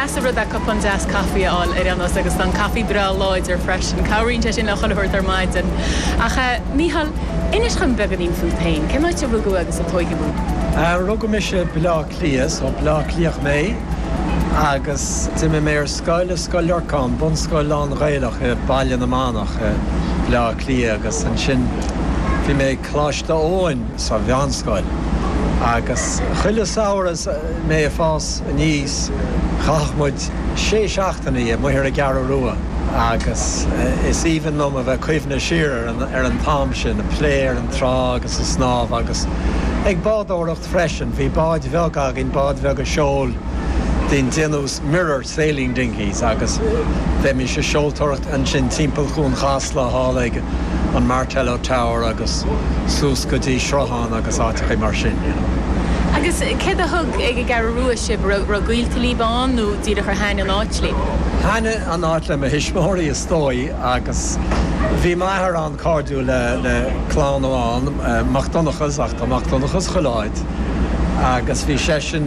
Measar da cuppan das coffee all anos agus an coffee bra Lloyds are fresh and cowring in nach chuir ar maidin. Ach Mícheál inis chun beganín fú pein. Cem áit rugú agus a toigimú? Rugú me se blá clias ó blá cliach mé agus ti me mé scoile scoileorcán, bun scoilán réilech bailin amánach blá clia agus an sin bhí mé cláiste óin sa bheanscoil. Agus chuile saoras mé a fás níos chachmuid 6-8 muir a gar rua. Agus is even nom a bheith cuimhna siar an tam sin, a pléir an trá agus a snáb agus ag bádóireacht freisin, bhí báid bhealga gin báid bheag a seol den déanús mirror sailing dinghies agus bheith mi se seoltóireacht an sin timpeall chun chasla hálaige an Martello Tower agus sús go dtí sreochán agus áiticha mar sin. Agus céad a thug ag gar rua sib ra gaoltalí bán nó díad chu haine an áitlí? Haine an áitlim a hisismóirí is dói agus bhí maithar an cardú le clán amháin Macdonachas ach tá Macdonachas choláid agus bhí sé sin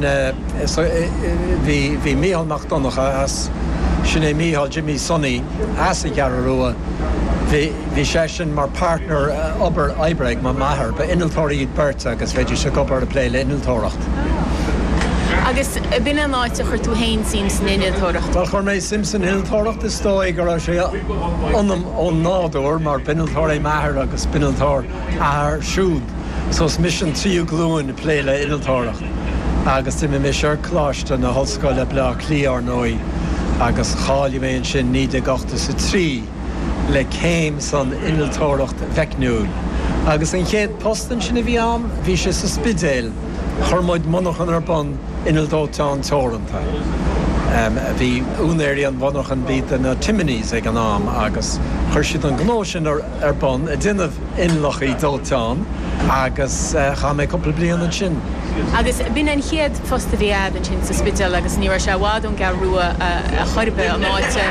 bhí Mícheál Macdonacha as sin é Mícheál Jimmy Sonny as a gar rua bhí sé sin mar partner obair Ibreig má maithar ba inaltóirí beirt agus bheidir se gobar a pléile inaltóireacht. Agus bin an áite chuir tú hain Simpson inaltóireacht? Well, chuir mé Simpson inaltóireacht is dói go raibh sé ionam ón nádúir mar binaltóir é maithar agus binaltóir ar siúd. So is mission tríú glúin na pléile inaltóireacht. Agus tí mé seir cláiste na hoscoile blá clíar nói agus cháil mé an sin 9-8 le céim san inaltóireacht feicniúil. Agus an chéad postan sin a bhí am, bhí sé sa spidéil, chormid monachan ar bon inaldóteán tóranta. Bhí únéirí an bhanachan bíta na Timonies ag an am agus chuir siad an gnóisin ar bon a duineh inlachaí dóteán agus cha mé coppla blian an sin. Agus bin an chéad fosta bhíad an sin sa spidéil agus níor se bhád an gar rua a chorbe an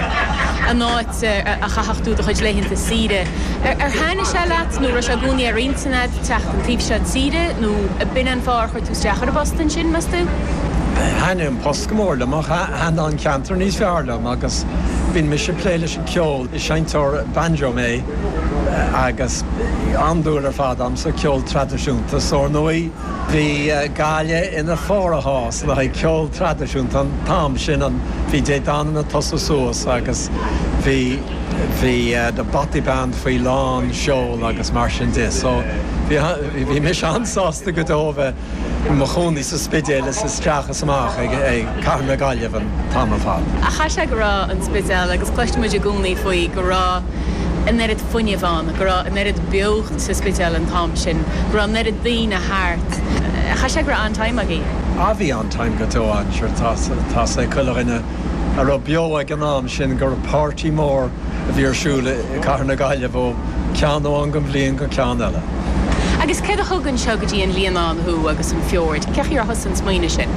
áit a chahachtú a chuid leihinnta síre. Ar hána se leat nó ra se gúnaí ar internet techt an tíb sead síre nó bin an fár chuir tú steachar a bostan sin mas tú? Hanne an post gomórla má han an cantar níos fearlam agus bín me se pléile sin ceol i seintor banjo mé agus andúir ar fad am sa ceol tradiisiúnta sór nói bhí gáile ina fórahás le ceol tradiisiúnta an tam sin an bhí dé dána na tosa suas agus bhí de bati band faoi lán seol agus mar sin dé. So bhí mis ansásta go dóbheith mo chónaí sa spidéile sa strachas amach ag carna gaileh an tam fád. A cha se go rá an spidéil agus cloistemuid a gúnaí faoi go rá an nerid funne bháin, go rá an nerid beocht sa spidéil an tam sin, go rá an nerid daoine háart. A cha se go rá an taim agé? A bhí an taim go tóáin, seir tá sé chuileghine a ra beo ag an am sin gur pártí mór a bhí arsúla carna gaileh ó ceanó an go bblion go cean eile. Agus céad a thugann seo go dtí an líonánthú agus an fiord, ceach ar thosan smaoine sin?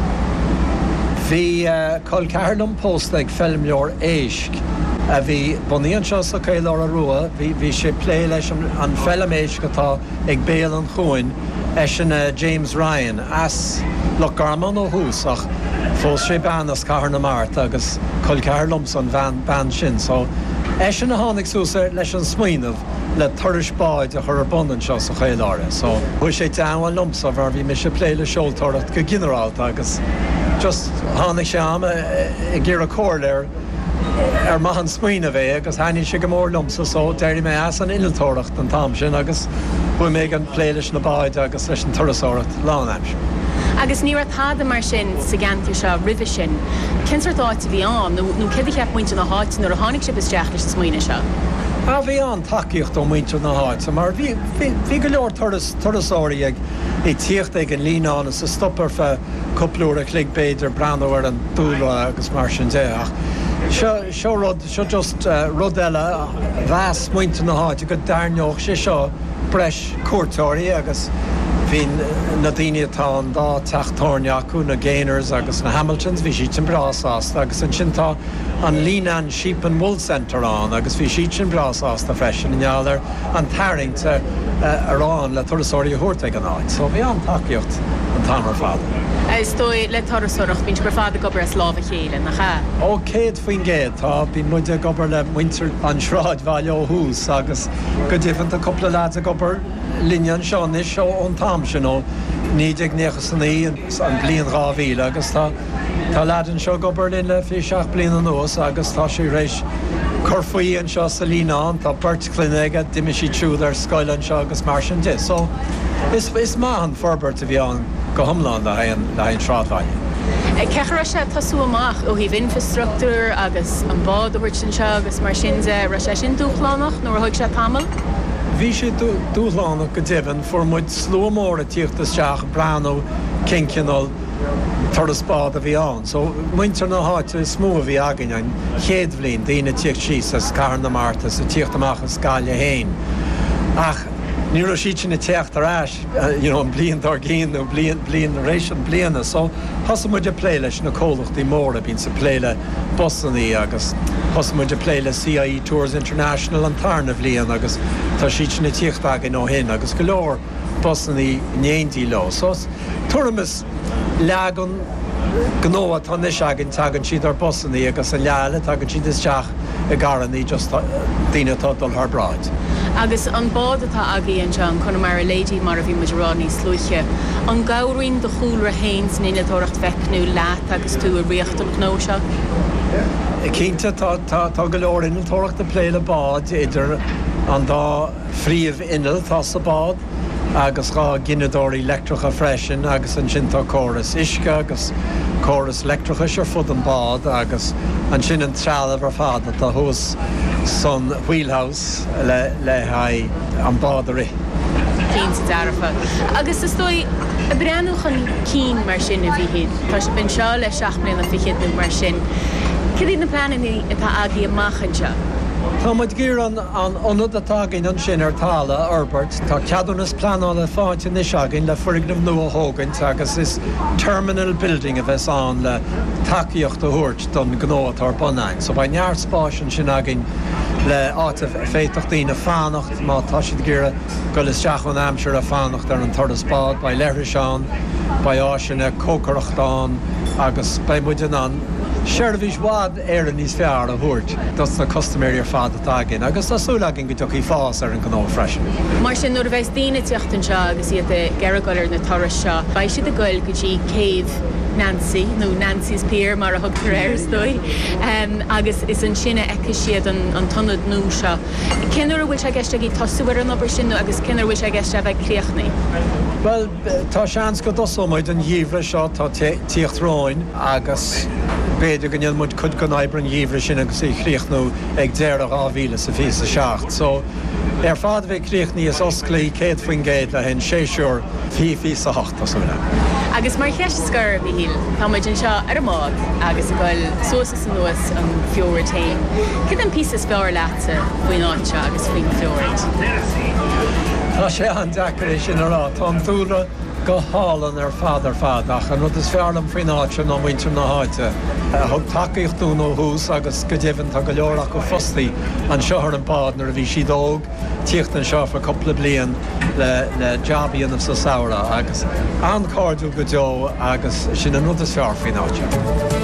Bhí coil cearnam post ag film leor éisc a bhí buíonn seo sa céile a rua, bhí sé plé leis an film éisc atá ag béal an chuin sin James Ryan as le garman ó hús ach fós sé ban as carna mart agus coil cearnam san ban sin. So sin a tháinig súsa leis an smaoineh le thuris báid a chur ar bondan seo sa chéile. So bhui sé teáin lumsa bhar bhí me sé pléile seoltóireacht go gineráilta agus just tháinig sé am i ggéar a cóir ar maithan smaoine bheith agus hainigh sé go mór lumsa so déirí mé as an inaltóireacht an tam sin agus bhui mé an pléiles na báid agus leis an turasóireacht lán aimse. Agus ní táda mar sin sa gantar seo rih sin, cintar dáit bhí an nó céad ceap muinte na háit nó a tháinig sib isteach leis smaoine seo. A bhí an takeíocht ó muinte na háit, mar bhí go leor turasóirí ag tíocht ag an líán sa stoppar fe coplúir a clickbait ar brandhar an dúla agus mar sin déach. Seo just rud eile bheas muinte na háit go darneoch sé seo breis cuairtóirí agus bhín na daine atá an dá teachtóirne acu na Gainers agus na Hamiltons bhí siad an brásásta agus an sintá an Línan Sheep and Wool Centre an agus bhí siad an brásásta freisin neallar an tairnta arán le turasóirí thuirta an áid. So bhí an takeíocht an tamar fada. Stoi le torsorach bín gur fád gobar a sláva chéile nach cha. Ó céad faoin géad tá bhí muide gobar le muintir an sráid bhaile ó hús agus go ddífant a coppla láid a gobar línean seán is seo ón tam sin ó 1990 an blion ráhíle agus tá láidan seo gobar linn le fí 6 blion an nós agus tá sé rééis corfaí an seo sa líán tá Bert Clunige diimi sí trúd ar Scoilan seo agus mar sin de. So is máhan forbert a bhí an go thomláin le haon sráidhaile. Cechar se tasú amach ó híh infrastructúr agus an bád bhairt sin seo agus mar sin ra sé sin dúchlánach nó thuig se tamil? Bhí sé dúchlánach go ddíhann for muid slómór a tíochttasteach brano cincinál tar a spád a bhí an. So muintear na háite smó a bhí agan an chéad bhblin daoine tíocht síos as Carna Marta sa tíocht amach a scáile héin. Ach ní ra siad sin na teocht arás an blion tar cín nó blion rééis an bliana, so thosa muid a plé leis na cólachtaí móra bín sa pléile Bostonnaí agus thosa muid a plé le CIE Tours International an tarna bblion agus tá siad sin na tíocht agan ó hin agus go leor Bostonnaí néontí lá. So tuamas leagan gnóa tá is agin tagan siad ar Bostonnaí agus an leala tagan siad isteach a garaní just daoine tá dul th braid. Agus an bád atá agaí an tean chun mar a léidí mar a bhí muidirránaí slúiche. An gabhraín do chúlra hain san ina tóracht feicnú leat agus tú a riocht an ghnó seo? Cínte tá go leor inal tóracht a pléile bád idir an dá phríomh inal tá sa bád agus rá ginadóirí electricha freisin agus an sin tá córas isce agus córas electricha ar fud an bád agus an sin an trealah ar fad tá thus son wheelhouse le haid an bádarí. Cín sa darafa. Agus is stoi a breanúch an cín mar sin a bhíhéad. Tá se bin seo le 7 bliain a fichiadnú mar sin. Cid na planí atá agaí amachchan seo? Tá muid gur an ionad atá gin an sin ar tála Albert, tá ceadúnas planála fáinte níos agin le furignam nua hógant agus is terminal building a bheits an le takeíocht a thuirt don gnóat ar Bonain. So ba neart spáisian sin agin le áta féitochtaí na fánacht má tá siad gure go is teach an amsir a fánacht ar an tardaspád ba leiriseán, ba áisina cócarachtán agus ba muidir an Seirbhís bhád ar an níos fearr a thuirt, das na customary ar fád atá gin, agus tásúlagin go tuí fás ar an gná freisin. Mar sin nuair a bheits daoine teachtain seo agus iad gearagalir na toras seo, ba siad a goil go dtí céh Nancy, nó Nancy's Pier mar a thugtar dói, agus is an sinna eice siad an tonad nó seo. Cinar a bhfuil a gceiste í tosúar an obair sin agus cinar bhfuil a gceiste a bheith críochnaí? Well, tá seans go dosóid an dhíomhre seo tá tíochtráin agus beidir gannneal muid chud go naibr an dhíomhre sin agus í chríochnú ag déir a ráhíle sa fí a seacht. So ar fád bheith críochnaí is osclaí céad faoin géad le hen séisiúr fí a 8 asúla. Agus mar cheist scar bhí híl, tá muid an seo ar mád agus a goil sósas an nuas an fiúir taim. Cid an pí fearr leata faoin áite agus faoin fiúirt? Tá sé an deacair sin ará, tá an túra go hálan ar fad ach an rud is fearlam faoin áite nó muintir na háite. Thug takeíochtú nó hús agus go ddíhann tá go leorach go fostaí an seothar an bád nar a bhí si dóg tíocht an seo for coppla bliain le jobíanamh sa saora agus an cardú go deo agus sin an rud is fearr faoin áite.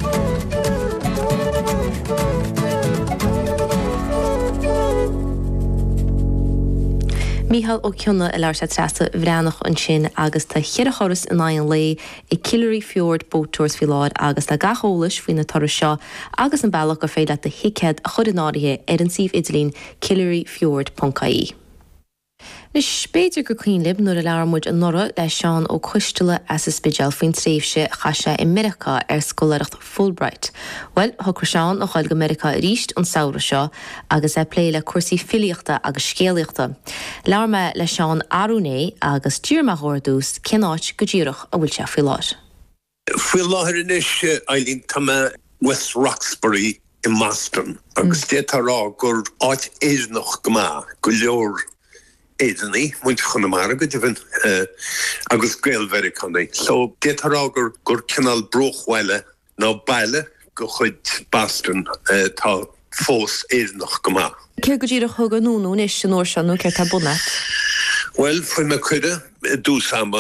Míhall ó cionna i leir sa trasa bhreanach an sin agus tá chiar a choras in áon lé i Killary Fjord Boat Tours fi láid agus le gacholalas faoin na toras seo agus an bailach go féile de hiicéad a chud an áirithe ar an síomh Idlín KillaryFjord.ie. Nis spéidir gur cuinlib nuair a learmúid an nora le seán ó cuisteala as is spideal faoin tréimhse chaise i Merica ar scoláireacht Fulbright. Well, thugtar seán ó cháil go Merica ríist an saoire seo agus é plé le cuasaí filiíochta agus scéalaíochta. Learme le seán arúné agus dúrmathóir dús cináit go ddíireach a bhfuil se faoi láir. Faoi láthir inis Eileen tá West Roxbury i Maston agus détarrá gur áit éireannach go maith go leor éidirní muint chunamara go dtíhann agus gaolmheirí chunaí. So détarrá gur cinál brochhhaile ná baile go chuid Boston tá fós éireannach go maith. Céir go ddíireach thug an núnú is sin uair seanú ceir tá bunat? Well, faoi me cuide dús ama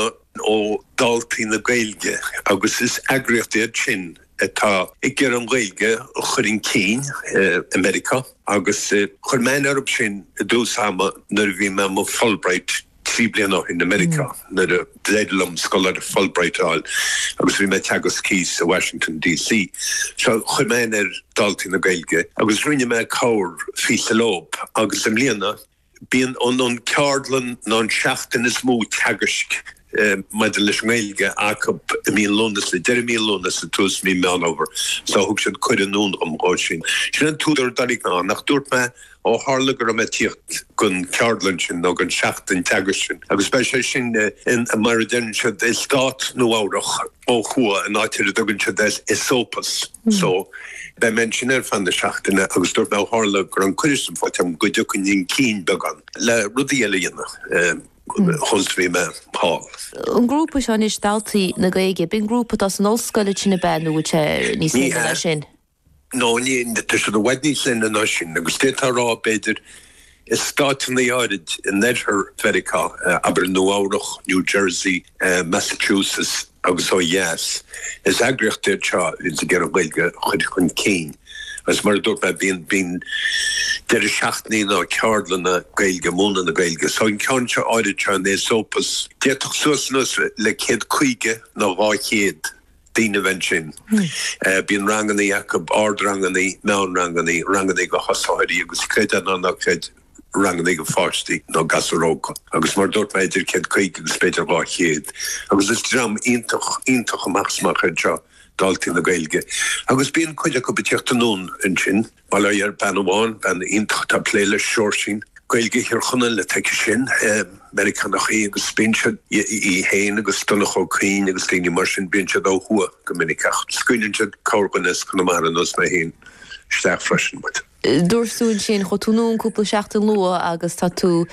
ó daltaí na Gaeilge agus is agriochtaí sin tá ag gur an Gaeilge chuirn cín America agus chuir mein arab sin dús ama nar bhí me mo Fulbright 3 bliana in America nar a déadlumm scolar Fulbrightáil agus bhí me teagas cís a Washington DC. So chuir mein daltaí na Gaeilge agus rinne me cáir físa lob agus am líana bíon an ceardlan ná seachtain is mó teagaisk meid leis Gaeilge acab míon Lónas le 10 míon Lónas a 2 mí meanover so thug sin chuir an nún am gá sin. Sin an túdar darig ná nach dúirt me ó hálagur am tíocht gon ceardlan sin nó gon seachtain teagais sin. Agus bei sé sin in a mar den se é stát nó áireach ó chua an áitiir dogann se is sopas. So bei men sin fan de seachtainna agus dúirt me hálagur an cuirism fáit am go dúcinn in cín began le rudí eile dhéanana. Hosví me hall. An grúpa seán is daltaí na Gaeilge, bin grúpa as an óscoile sin na benú níos lei sin. No, ní tuis a wední sin na sin, agus rá beidir is státan na áid in Nether America, aber nó áireach, New Jersey, Massachusetts, agus ó yes, is agriochtaí seo is a gur an Gaeilge chuid chun cín. As mar dúirt me bín de seachtaí ná ceardlan na Gaeilge múna na Gaeilge. So in ceann se áidir teann é sopas déach suasnas le 150 ná 200 daoine bhain sin. Bíon rangannaí Jacob ard rangannaí, meán rangannaí go hosáirí agus creidean nach cred rangannaí go fáistí nó gasaróga. Agus mar dúirt me idir 150 agus beidir 200. Agus is dram iontoch amachsmach seo. Daltaí na Gaeilge. Agus bíon chuide go beteachta nún in sin, bhil ar ben amháin, ben iontocht a pléile seoir sin. Gaeilge hir chunna le teice sin, Americanach agus spinse í héin agus tunnach ó cín agus líní mar sin bíon siad ó hua go minicach. Scuilinn siad córbanas chun mar an os na héin steach freisin muid. Dúirsún sin chu túnún cúpla seachtain lua agus tá tú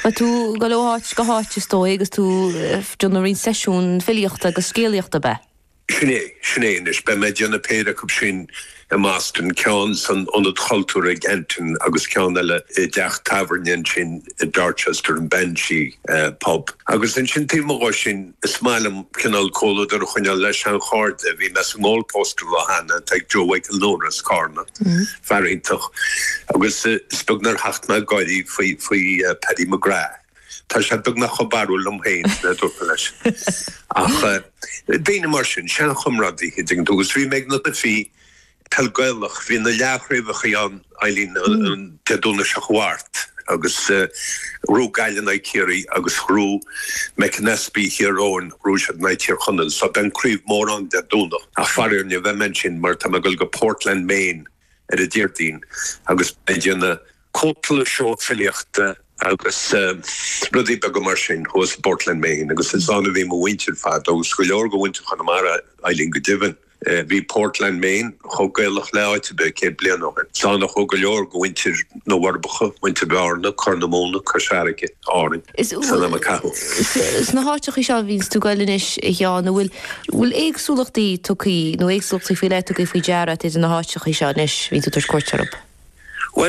go leáit go háit is dói agus tú dúnarín seisiún filiochta agus scéalaochta be. Sinné is be me dionna péire go sin a mástan ceann san onad choultúra gentin agus ceann eile i deach tavernin sin i Dorchester an Benji pub. Agus in sin tíimá sin is málam cinál cóla ar chuine leis an cháde bhí mes an gáilpóstal le hana teag Joe Wakel Nóras carna fearintach. Agus spugnar hacht me gairí faoi Paddy McGrath. Tá sé bug nach chobarú lom héin le dúpa leis. Ach, déine mar sin, sean chumradí hiting, dúgus bhí meid na fí tal gailach, hí na leachréimecha an ailín an teadúna se chhuart, agus rú gailen ai céirí, agus rú mechanespi hirón, rú siad na tír chunnel, so den críb mór an teadúna. A farirni bhemen sin, mar tá magul go Portland, Maine, a dtíirtín, agus beidirna cópla seo filiochta, agus rudí be go mar sin hos Portland, Maine, agus is anna bhí mo winter fad, agus go leor go winter Chanamara ailín go divan. Bhí Portland, Maine, chogailach leáite be cé blian á. Sána cho go leor go winter nó warbacha, winter bearna, carnamóna, carsearige, árin. Sanna ma cahu. Is na háiteach is víns tú gailenis i gheán, bhfuil éagsúlachtaí tucaí, nó éagsúlachtaí fi le tucaí fi dearad is na háiteach is vín tú tar cuairtarab.